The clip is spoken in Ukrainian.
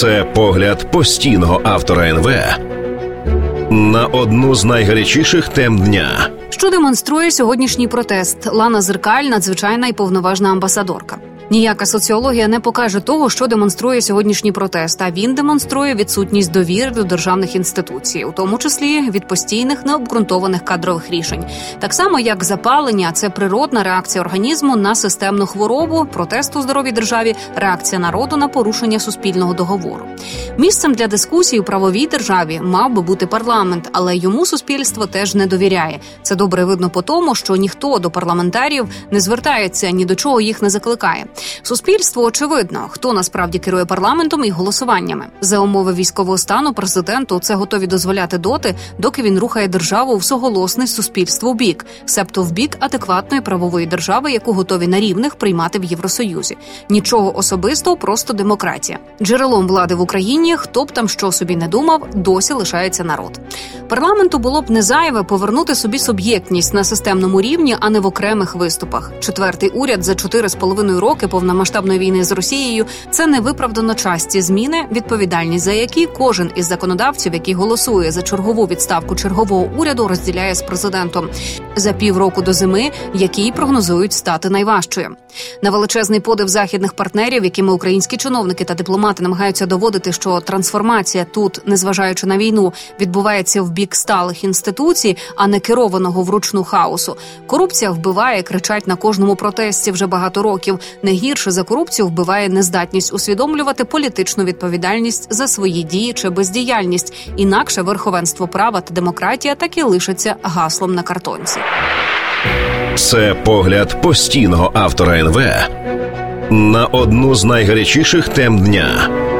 Це погляд постійного автора НВ на одну з найгарячіших тем дня. Що демонструє сьогоднішній протест? Лана Зеркаль – надзвичайна і повноважна амбасадорка. Ніяка соціологія не покаже того, що демонструє сьогоднішній протест, а він демонструє відсутність довіри до державних інституцій, у тому числі від постійних необґрунтованих кадрових рішень. Так само, як запалення – це природна реакція організму на системну хворобу, протест у здоровій державі – реакція народу на порушення суспільного договору. Місцем для дискусій у правовій державі мав би бути парламент, але йому суспільство теж не довіряє. Це добре видно по тому, що ніхто до парламентарів не звертається, ні до чого їх не закликає. Суспільство очевидно, хто насправді керує парламентом і голосуваннями. За умови військового стану президенту це готові дозволяти доти, доки він рухає державу в суголосний суспільство бік, себто в бік адекватної правової держави, яку готові на рівних приймати в Євросоюзі. Нічого особистого, просто демократія. Джерелом влади в Україні, хто б там що собі не думав, досі лишається народ. Парламенту було б не зайве повернути собі суб'єктність на системному рівні, а не в окремих виступах. Четвертий уряд за 4,5 роки повномасштабної війни з Росією – це невиправдано часті зміни, відповідальність за які кожен із законодавців, який голосує за чергову відставку чергового уряду, розділяє з президентом. За півроку до зими, який прогнозують стати найважчою. На величезний подив західних партнерів, якими українські чиновники та дипломати намагаються доводити, що трансформація тут, незважаючи на війну, відбувається в бік сталих інституцій, а не керованого вручну хаосу. Корупція вбиває, кричать на кожному протесті вже багато років. Не гірше за корупцію вбиває нездатність усвідомлювати політичну відповідальність за свої дії чи бездіяльність. Інакше верховенство права та демократія так і лишаться гаслом на картонці. Це погляд постійного автора НВ на одну з найгарячіших тем дня.